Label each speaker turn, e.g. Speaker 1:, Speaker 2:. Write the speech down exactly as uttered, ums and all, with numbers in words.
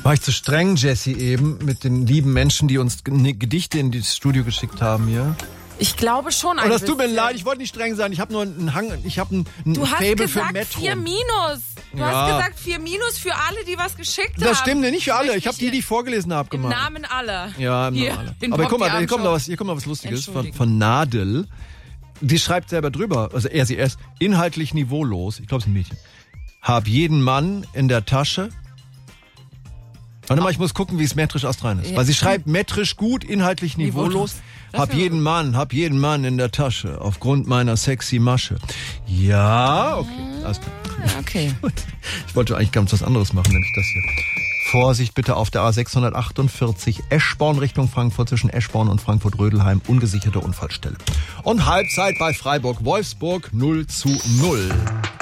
Speaker 1: War ich zu streng, Jessie, eben mit den lieben Menschen, die uns Gedichte in das Studio geschickt haben hier?
Speaker 2: Ich glaube schon ein
Speaker 1: Und das
Speaker 2: bisschen.
Speaker 1: tut mir leid, ich wollte nicht streng sein. Ich habe nur einen Hang, ich habe ein, ein
Speaker 2: Du hast
Speaker 1: Faible für
Speaker 2: gesagt
Speaker 1: Metro.
Speaker 2: vier Minus. Du
Speaker 1: Ja.
Speaker 2: hast gesagt vier Minus für alle, die was geschickt haben.
Speaker 1: Das stimmt nicht für alle. Ich habe die, die ich vorgelesen habe,
Speaker 2: Im
Speaker 1: gemacht.
Speaker 2: Namen aller.
Speaker 1: Ja, im
Speaker 2: Hier,
Speaker 1: Namen aller.
Speaker 2: den
Speaker 1: Aber hier, guck
Speaker 2: Bock
Speaker 1: mal,
Speaker 2: die
Speaker 1: hier kommt noch
Speaker 2: anschauen.
Speaker 1: was, hier kommt noch was Lustiges von,
Speaker 2: Entschuldigung.
Speaker 1: von Nadel. Die schreibt selber drüber, also er, sie, er ist inhaltlich niveaulos. Ich glaube, es ist ein Mädchen. Hab jeden Mann in der Tasche. Warte mal, ich muss gucken, wie es metrisch astrein ist.
Speaker 2: Ja.
Speaker 1: Weil sie schreibt metrisch gut, inhaltlich niveaulos.
Speaker 2: Niveaulos. Das
Speaker 1: Hab
Speaker 2: wäre
Speaker 1: jeden Mann, hab jeden Mann in der Tasche, aufgrund meiner sexy Masche. Ja, okay, alles klar.
Speaker 2: Ja, okay.
Speaker 1: Ich wollte eigentlich ganz was anderes machen, nämlich das hier. Vorsicht bitte auf der A sechshundertachtundvierzig, Eschborn Richtung Frankfurt, zwischen Eschborn und Frankfurt-Rödelheim, ungesicherte Unfallstelle. Und Halbzeit bei Freiburg-Wolfsburg null zu null.